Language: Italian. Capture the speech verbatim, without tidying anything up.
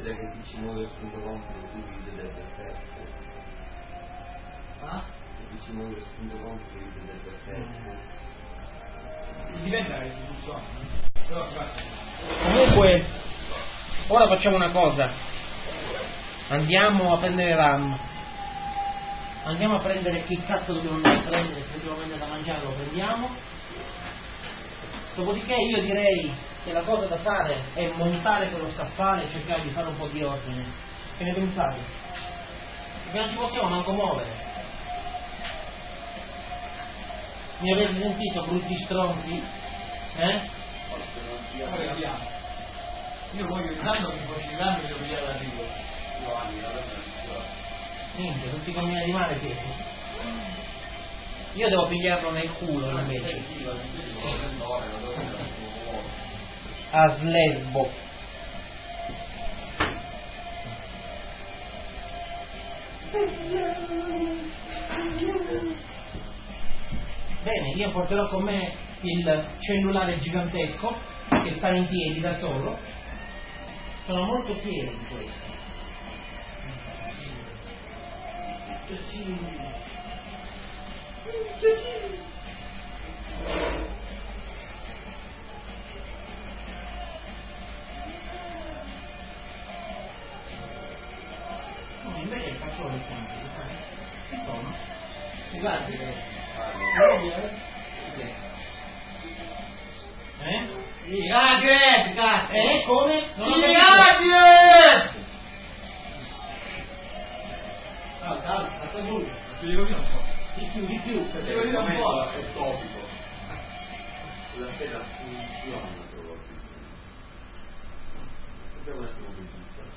essere che chi ci muove spunto com subito del perfetto. Ah? Chi ci muove spunto com subito del perfetto. Dipende dalle istituzioni. Comunque, ora facciamo una cosa. Andiamo a prendere RAM. Andiamo a prendere che cazzo dobbiamo andare a prendere, se dobbiamo prendere da mangiare lo prendiamo. Dopodiché io direi che la cosa da fare è montare quello scaffale e cercare di fare un po' di ordine. Che ne pensate? Perché non ci possiamo manco muovere. Mi avete sentito, brutti stronzi? Eh? Poi abbiamo. Io voglio intanto che poi ci danno e devo pigliare la rigo. Niente, tutti come animali siete. Io devo pigliarlo nel culo invece. A slesbo. Bene, io porterò con me il cellulare gigantesco che sta in piedi da solo. Sono molto fiero di questo. No, invece il calcione è sempre, insomma, guardi che eh? Grazie, grazie. Eh, come? Non ho capito. Grazie! Ah, dai, sta giù. Ti dico io un po'. Di più, di più. Ti dico io un po'. È topico. La sera funziona probabilmente. Dobbiamo essere